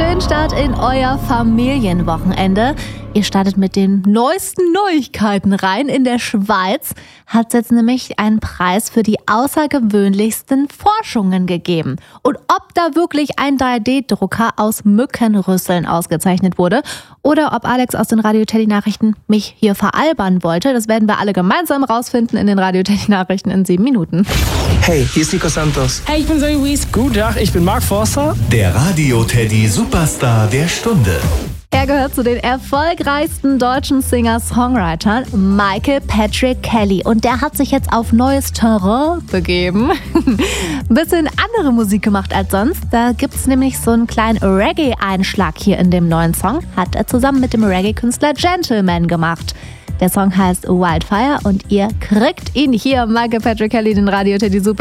Schönen Start in euer Familienwochenende. Ihr startet mit den neuesten Neuigkeiten rein. In der Schweiz hat es jetzt nämlich einen Preis für die außergewöhnlichsten Forschungen gegeben. Und ob da wirklich ein 3D-Drucker aus Mückenrüsseln ausgezeichnet wurde oder ob Alex aus den Radio Teddy Nachrichten mich hier veralbern wollte, das werden wir alle gemeinsam rausfinden in den Radio Teddy Nachrichten in 7 Minuten. Hey, hier ist Nico Santos. Hey, ich bin Zoe Wies. Guten Tag, ich bin Mark Forster. Der Radio Teddy Superstar der Stunde. Er gehört zu den erfolgreichsten deutschen Singer-Songwritern, Michael Patrick Kelly. Und der hat sich jetzt auf neues Terrain begeben. Ein bisschen andere Musik gemacht als sonst. Da gibt es nämlich so einen kleinen Reggae-Einschlag hier in dem neuen Song. Hat er zusammen mit dem Reggae-Künstler Gentleman gemacht. Der Song heißt Wildfire und ihr kriegt ihn hier, Michael Patrick Kelly, den Radio Teddy Super.